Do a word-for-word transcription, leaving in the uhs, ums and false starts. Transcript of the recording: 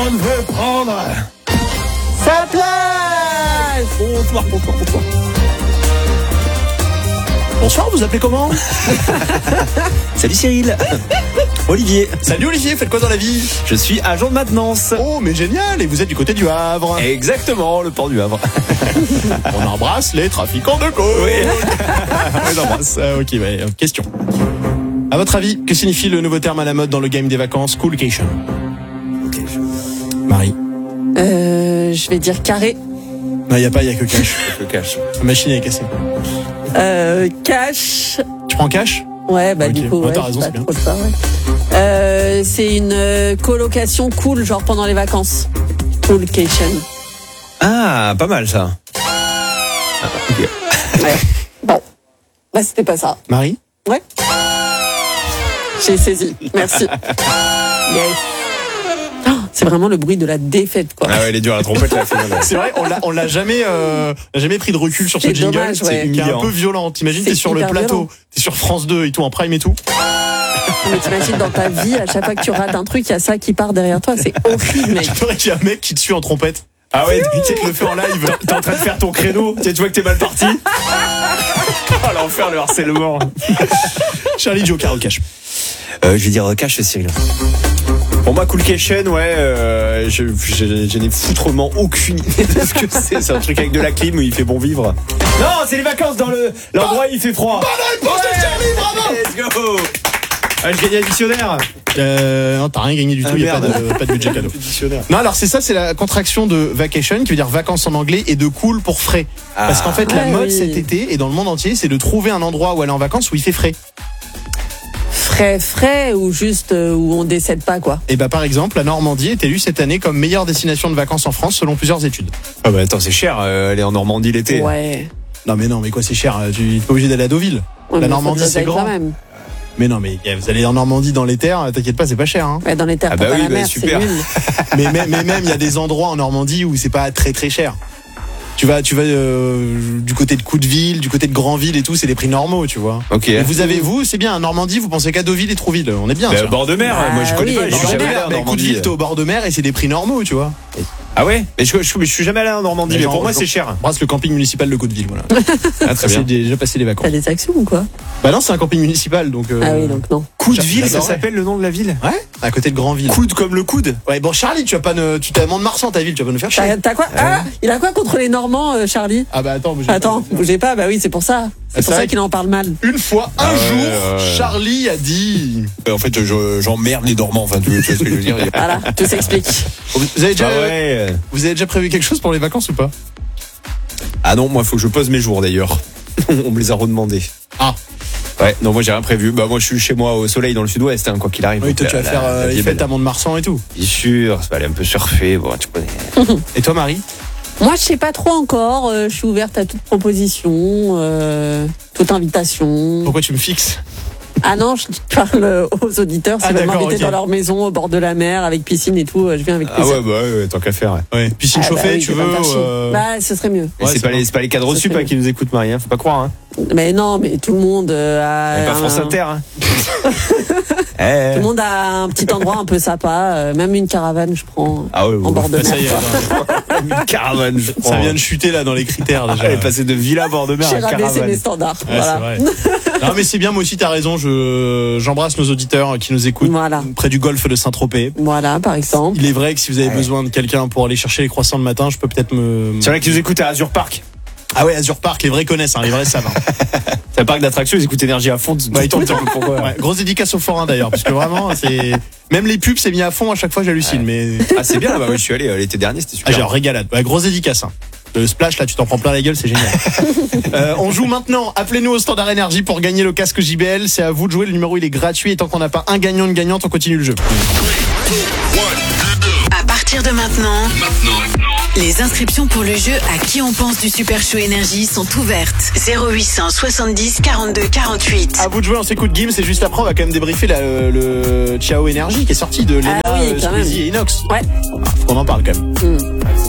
On veut prendre sa place. Bonsoir, bonsoir, bonsoir. Bonsoir, vous appelez comment? Salut Cyril. Olivier. Salut Olivier, faites quoi dans la vie? Je suis agent de maintenance. Oh, mais génial, et vous êtes du côté du Havre. Exactement, le port du Havre. On embrasse les trafiquants de coke. Oui. On les embrasse. Ah, ok, ouais, question. À votre avis, que signifie le nouveau terme à la mode dans le game des vacances, coolcation? Marie? Euh, je vais dire carré. Non, il n'y a pas, il n'y a que cash. Le cash. La machine est cassée. Euh, cash. Tu prends cash? Ouais, bah Ok. du coup, Ouais, ouais, t'as raison, pas c'est bien. trop ça, ouais. Euh, c'est une euh, colocation cool, genre pendant les vacances. Coolcation. Ah, pas mal ça. Ah, ok. Ouais. Bon, bah c'était pas ça. Marie? Ouais. J'ai saisi. Merci. Yes. Oh, c'est vraiment le bruit de la défaite, quoi. Ah ouais, il est dur à la trompette la finale. C'est vrai, on l'a, on l'a jamais, euh, on a jamais pris de recul sur ce C'est jingle. dommage, c'est ouais. qui est un humiliant. peu violent. T'imagines, C'est t'es sur le hyper plateau, violent. t'es sur France deux et tout, en prime et tout. Mais t'imagines dans ta vie, à chaque fois que tu rates un truc, il y a ça qui part derrière toi. C'est horrible, mec. Tu ferais qu'il y a un mec qui te suit en trompette. Ah ouais, Tu sais, le fait en live. t'es en train de faire ton créneau, tu sais, tu vois que t'es mal parti. Oh l'enfer, le harcèlement. Charlie Joker au cash. Euh, je vais dire cash Cyril. Pour moi, coolcation, ouais, euh, je, je, je n'ai foutrement aucune idée de ce que c'est. C'est un truc avec de la clim où il fait bon vivre. Non, c'est les vacances dans le l'endroit où il fait froid. Bonne réponse de Charlie, bravo! Let's go. Ah, je gagne un dictionnaire. Euh, non, t'as rien gagné du tout, Ah, il y a pas merde. de, pas de budget cadeau. Dictionnaire. Non, alors c'est ça, c'est la contraction de vacation, qui veut dire vacances en anglais, et de cool pour frais. Ah. Parce qu'en fait, la Ouais, mode oui. cet été, et dans le monde entier, c'est de trouver un endroit où aller en vacances où il fait frais. Frais, frais ou juste euh, où on décède pas, quoi. Et bah, par exemple, la Normandie est élue cette année comme meilleure destination de vacances en France selon plusieurs études. Ah bah attends, c'est cher, euh, aller en Normandie l'été. Ouais. Non, mais non, mais quoi, c'est cher, tu t'es pas obligé d'aller à Deauville. Ouais, La mais Normandie, faut de c'est l'oseille grand. quand même. Mais non, mais vous allez en Normandie dans les terres, t'inquiète pas, c'est pas cher, hein. Ouais, dans les terres, Ah t'as bah pas oui, la bah mer, super. c'est nul. mais, mais, mais même, il y a des endroits en Normandie où c'est pas très très cher. Tu vas, tu vas euh, du côté de Couteville, du côté de Grandville et tout, c'est des prix normaux, tu vois. Ok. Et vous avez, vous, c'est bien, en Normandie, vous pensez qu'à Deauville et Trouville, on est bien. Bah, sûr. bord de mer, Bah moi je connais oui, pas, je bord suis de jamais mer, allé en mais Normandie. Couteville, t'es au bord de mer et c'est des prix normaux, tu vois. Ah ouais, mais je, je, mais je suis jamais allé en Normandie, Mais mais genre, pour moi je- c'est cher. Brasse le camping municipal de Couteville, voilà. Ah très C'est bien. déjà passé les vacances. T'as des actions ou quoi? Bah non, c'est un camping municipal, donc. Euh... Ah oui, donc non. Coudeville, ça J'adorerais. s'appelle le nom de la ville. Ouais, à côté de Grandville. Coude comme le coude. Ouais, bon, Charlie, tu vas pas ne, tu t'as de Mars-en ta ville, tu vas pas nous faire chier. T'as t'as quoi? Ah, il a quoi contre les Normands, euh, Charlie? Ah bah attends, bougez Attends, pas. bougez pas, bah oui, c'est pour ça. Ah, C'est c'est pour vrai ça qu'il en parle mal. Une fois, un Ah ouais, jour, ouais. Charlie a dit. En fait, je- j'emmerde les Normands, enfin, tu tu vois ce que je veux dire. Voilà, tout s'explique. Vous avez déjà, Ah ouais. vous avez déjà prévu quelque chose pour les vacances ou pas? Ah non, moi, faut que je pose mes jours d'ailleurs. On me les a redemandés. Ah. Ouais, non, moi j'ai rien prévu. Bah, moi je suis chez moi au soleil dans le sud-ouest, hein, quoi qu'il arrive. Oui, Donc, toi, tu vas la- faire la- euh, la vie les est fêtes belle. à Mont-de-Marsan et tout. Bien sûr, ça va aller un peu surfer, bon, tu connais. Et toi, Marie? Moi, je sais pas trop encore. euh, je suis ouverte à toute proposition, euh, toute invitation. Pourquoi tu me fixes? Ah non, je parle aux auditeurs. Ah, S'ils veulent d'accord, m'inviter ok. dans leur maison au bord de la mer avec piscine et tout, euh, je viens avec Ah plaisir. ouais, bah ouais, ouais, tant qu'à faire. Ouais. Ouais. Piscine Ah bah chauffée, oui, tu je vais veux? pas me faire chier. euh, Bah, ce serait mieux. Et Ouais, c'est c'est pas, bon. les- c'est pas les cadres Ça sup fait hein, qui nous écoutent, Marie, hein, faut pas croire. Hein. Mais non, mais tout le monde euh, a. Et pas France un- Inter. Hein. Tout Eh. le monde a un petit endroit un peu sympa, euh, même une caravane, je prends. Ah ouais, En bon, bord de bah, ça mer. y est, une caravane, je ça crois. vient de chuter là dans les critères déjà. Elle est passée de villa bord de mer J'ai à rabaissé caravane. mes standards. Ouais, voilà. c'est vrai. Non mais c'est bien, moi aussi t'as raison, je j'embrasse nos auditeurs qui nous écoutent Voilà. près du golfe de Saint-Tropez. Voilà, par exemple. Il est vrai que si vous avez Ouais. besoin de quelqu'un pour aller chercher les croissants le matin, je peux peut-être me... C'est vrai qu'ils nous écoutent à Azure Park. Ah ouais, Azure Park, les vrais connaissent, hein, les vrais savent. hein. C'est un parc d'attractions, ils écoutent énergie à fond. Bah, ils tombent sur pourquoi. Ouais, grosse dédicace au forain d'ailleurs, parce que vraiment, c'est... Même les pubs, c'est mis à fond, à chaque fois j'hallucine, mais... Ah, c'est bien, bah, ouais, je suis allé euh, l'été dernier, c'était Ah, super. genre régalade. Ouais, grosse dédicace. Hein. Le splash, là, tu t'en prends plein la gueule, c'est génial. euh, on joue maintenant. Appelez-nous au standard énergie pour gagner le casque J B L. C'est à vous de jouer. Le numéro, il est gratuit. Et tant qu'on n'a pas un gagnant, une gagnante, on continue le jeu. À partir de maintenant, les inscriptions pour le jeu À qui on pense du Super Show Énergie sont ouvertes. zéro huit cent soixante-dix quarante-deux quarante-huit. À vous de jouer, on s'écoute Gims. Et juste après, on va quand même débriefer la- le, le Ciao Énergie qui est sorti de Lena, Ah oui, euh, quand Squeezie même. et Inox. Ouais. Ah, faut qu'on en parle quand même. Hmm.